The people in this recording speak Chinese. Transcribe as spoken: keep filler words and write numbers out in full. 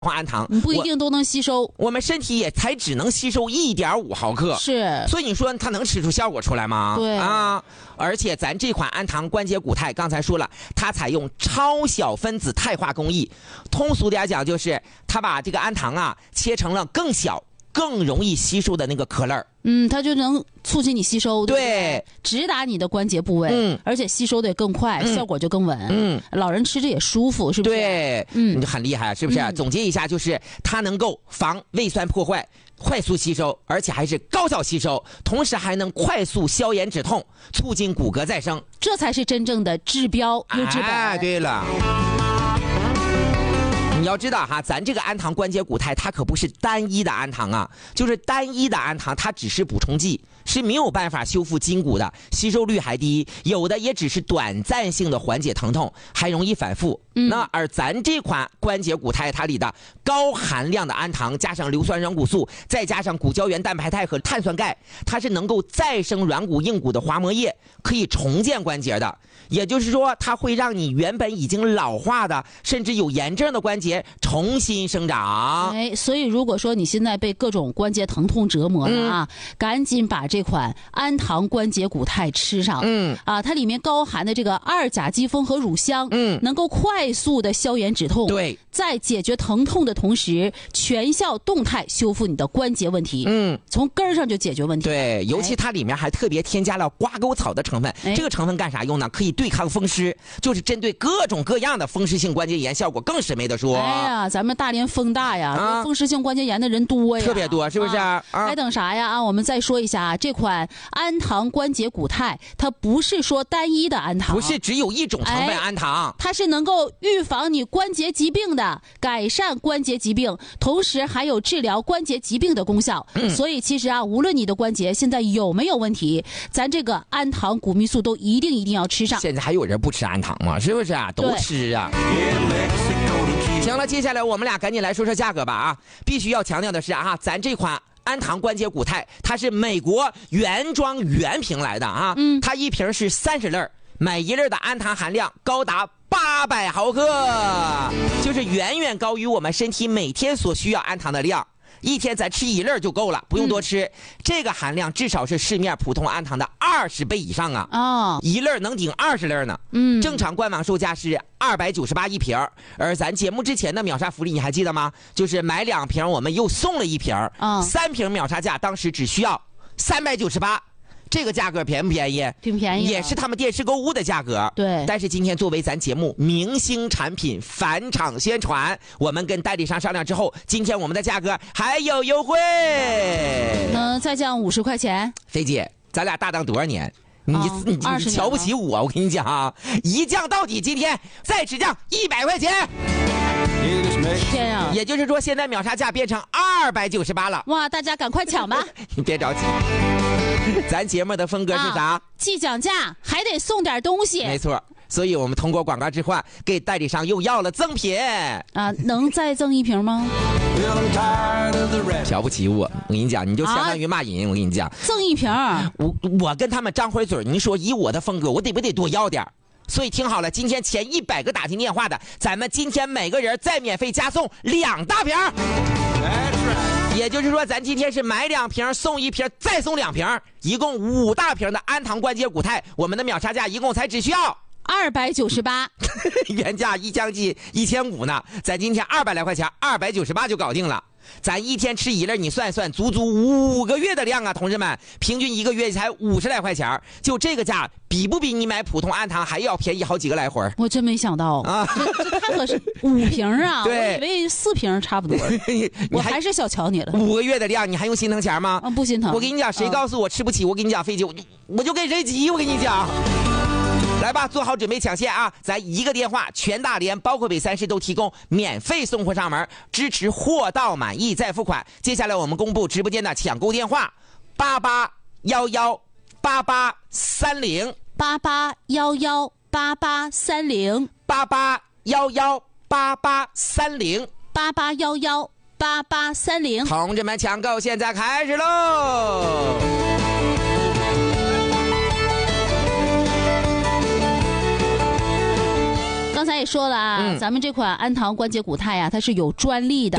氨糖， 你不一定都能吸收， 我，我们身体也才只能吸收一点五毫克， 是， 所以你说它能吃出效果出来吗？ 对啊，而且咱这款氨糖关节固肽，刚才说了，它采用超小分子肽化工艺，通俗点讲就是它把这个氨糖啊切成了更小、更容易吸收的那个壳粒儿。 嗯，它就能促进你吸收，对不对？ 对， 直达你的关节部位， 嗯， 而且吸收的也更快， 嗯、 效果就更稳。 嗯， 老人吃着也舒服，是不是？ 对， 嗯， 你很厉害，是不是？ 嗯、 总结一下，就是它能够防胃酸破坏，快速吸收，而且还是高效吸收，同时还能快速消炎止痛，促进骨骼再生， 这才是真正的治标又治本。 哎，对了。你要知道哈，咱这个氨糖关节固肽它可不是单一的氨糖啊，就是单一的氨糖它只是补充剂，是没有办法修复筋骨的，吸收率还低，有的也只是短暂性的缓解疼痛，还容易反复。嗯、那而咱这款关节固肽它里的高含量的氨糖加上硫酸软骨素，再加上骨胶原蛋白肽和碳酸钙，它是能够再生软骨硬骨的滑膜液，可以重建关节的。也就是说，它会让你原本已经老化的甚至有炎症的关节重新生长。 哎，所以如果说你现在被各种关节疼痛折磨了啊，嗯、赶紧把这款氨糖关节固肽吃上。嗯啊，它里面高含的这个二甲基酚和乳香，嗯，能够快速的消炎止痛。 对， 在解决疼痛的同时，全效动态修复你的关节问题。嗯，从根儿上就解决问题。 对，尤其它里面还特别添加了瓜沟草的成分。哎、这个成分干啥用呢？可以对抗风湿，就是针对各种各样的风湿性关节炎，效果更是没得说。 哎呀，咱们大连风大呀，啊、风湿性关节炎的人多呀， 特别多，是不是？ 啊啊、还等啥呀？啊，我们再说一下啊，这款氨糖关节固肽，它不是说单一的氨糖， 不是只有一种成分氨糖， 哎、它是能够预防你关节疾病的，改善关节疾病，同时还有治疗关节疾病的功效。嗯、所以其实啊，无论你的关节现在有没有问题，咱这个氨糖谷泌素都一定一定要吃上。 现在还有人不吃氨糖吗？是不是啊？都吃啊。行了，接下来我们俩赶紧来说说价格吧啊！必须要强调的是啊，咱这款氨糖关节固肽它是美国原装原瓶来的啊，嗯，它一瓶是三十粒，每一粒的氨糖含量高达八百毫克，就是远远高于我们身体每天所需要氨糖的量。一天咱吃一粒就够了，不用多吃。嗯、这个含量至少是市面普通氨糖的二十倍以上啊！哦，一粒能顶二十粒呢。嗯，正常官网售价是二百九十八一瓶，而咱节目之前的秒杀福利你还记得吗？就是买两瓶我们又送了一瓶，哦、三瓶秒杀价当时只需要三百九十八。这个价格便不便宜？ 挺便宜， 也是他们电视购物的价格。 对， 但是今天作为咱节目明星产品返场宣传，我们跟代理商商量之后，今天我们的价格还有优惠， 能再降五十块钱。 飞姐，咱俩搭档多少年？你、哦、你你瞧不起我？我跟你讲啊，一降到底，今天再只降一百块钱。 天啊！ 也就是说，现在秒杀价变成二百九十八了。 哇，大家赶快抢吧！ 你别着急，咱节目的风格是啥？啊、 既讲价还得送点东西。 没错，所以我们通过广告置换给代理商又要了赠品啊！能再赠一瓶吗？ 瞧不起我，我跟你讲，你就相当于骂人。啊、我跟你讲， 赠一瓶， 我我跟他们张回嘴，你说以我的风格，我得不得多要点？所以听好了，今天前一百个打进电话的，咱们今天每个人再免费加送两大瓶。也就是说，咱今天是买两瓶送一瓶，再送两瓶，一共五大瓶的氨糖关节固肽，我们的秒杀价一共才只需要二百九十八， 原价一将近一千五呢，咱今天二百来块钱，二百九十八就搞定了。咱一天吃一粒，你算算，足足五个月的量啊，同志们，平均一个月才五十来块钱，就这个价，比不比你买普通氨糖还要便宜好几个来回？ 我真没想到啊，这这太合适，五瓶啊， 对， 我以为四瓶差不多，我还是小瞧你了。 五个月的量，你还用心疼钱吗？ 啊，不心疼。 我跟你讲，谁告诉我吃不起？我跟你讲，飞机，我就我就跟谁急，我跟你讲。来吧，做好准备抢线啊！咱一个电话，全大连包括北三市都提供免费送货上门，支持货到满意再付款。接下来我们公布直播间的抢购电话：八八幺幺八八三零八八幺幺八八三零八八幺幺八八三零八八幺幺八八三零。 同志们，抢购现在开始喽！ 刚刚才也说了啊，嗯、咱们这款安堂关节骨肽啊，它是有专利的。